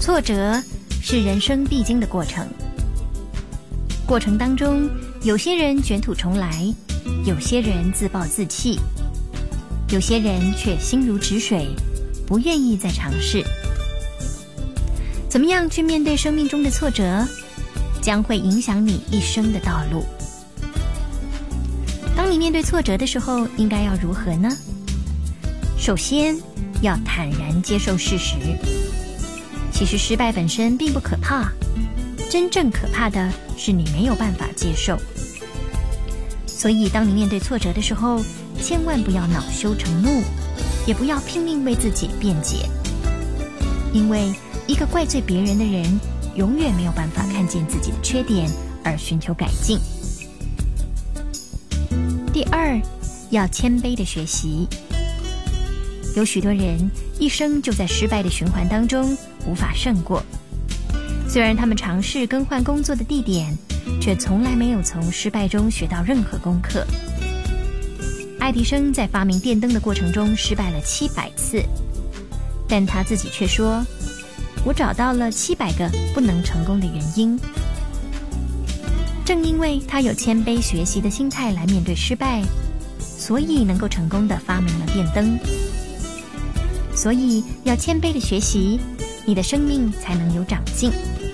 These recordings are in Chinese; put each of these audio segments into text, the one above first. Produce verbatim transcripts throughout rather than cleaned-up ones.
挫折是人生必经的过程，过程当中，有些人卷土重来，有些人自暴自弃，有些人却心如止水，不愿意再尝试。怎么样去面对生命中的挫折，将会影响你一生的道路。当你面对挫折的时候，应该要如何呢？首先，要坦然接受事实。其实失败本身并不可怕，真正可怕的是你没有办法接受。所以当你面对挫折的时候，千万不要恼羞成怒，也不要拼命为自己辩解，因为一个怪罪别人的人永远没有办法看见自己的缺点而寻求改进。第二，要谦卑地学习。有许多人一生就在失败的循环当中无法胜过，虽然他们尝试更换工作的地点，却从来没有从失败中学到任何功课。爱迪生在发明电灯的过程中失败了七百次，但他自己却说，我找到了七百个不能成功的原因。正因为他有谦卑学习的心态来面对失败，所以能够成功地发明了电灯。所以要谦卑地学习，你的生命才能有长进。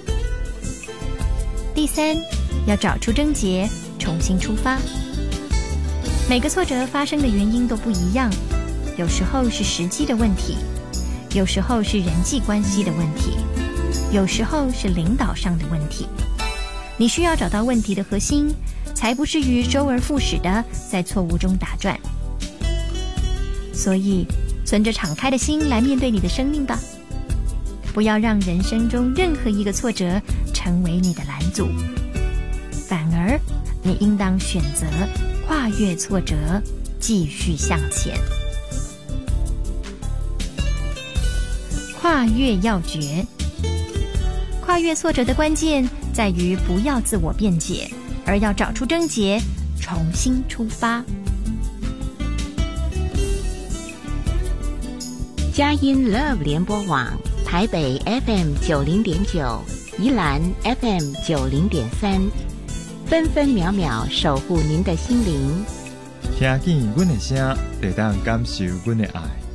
第三，要找出症结，重新出发。每个挫折发生的原因都不一样，有时候是时机的问题，有时候是人际关系的问题，有时候是领导上的问题。你需要找到问题的核心，才不至于周而复始的在错误中打转。所以存着敞开的心来面对你的生命吧，不要让人生中任何一个挫折成为你的拦阻，反而你应当选择跨越挫折，继续向前。跨越要诀，跨越挫折的关键在于不要自我辩解，而要找出症结，重新出发。 佳音 Love 联播网台北 F M 九零点九，宜兰 F M 九零点三，分分秒秒守护您的心灵。 听见阮的声，就当感受阮的爱。